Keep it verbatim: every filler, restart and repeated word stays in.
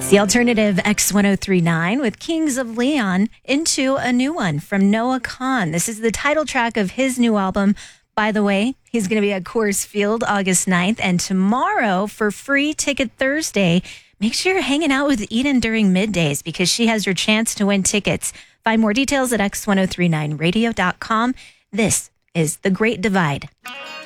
It's the alternative X ten thirty-nine with Kings of Leon into a new one from Noah Kahan. This is the title track of his new album. By the way, he's going to be at Coors Field August ninth, and tomorrow for Free Ticket Thursday, make sure you're hanging out with Eden during middays because she has your chance to win tickets. Find more details at x ten thirty-nine radio dot com. This is The Great Divide.